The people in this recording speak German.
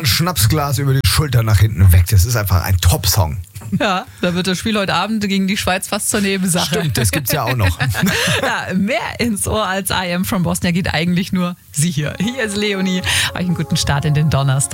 Ein Schnapsglas über die Schulter nach hinten weg. Das ist einfach ein Top-Song. Ja, da wird das Spiel heute Abend gegen die Schweiz fast zur Nebensache. Stimmt, das gibt's ja auch noch. Ja, mehr ins Ohr als I Am from Bosnia geht eigentlich nur sie hier. Hier ist Leonie. Euch einen guten Start in den Donnerstag.